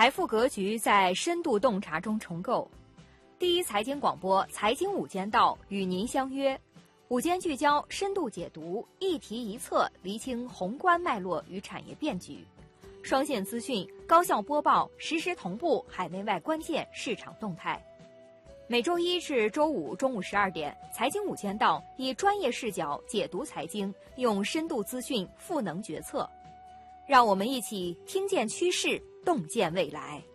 财富格局在深度洞察中重构。第一财经广播财经午间道与您相约，午间聚焦，深度解读，一题一策，厘清宏观脉络与产业变局。双线资讯，高效播报，实时同步海内外关键市场动态。每周一至周五中午12点，财经午间道以专业视角解读财经，用深度资讯赋能决策。让我们一起听见趋势，洞见未来。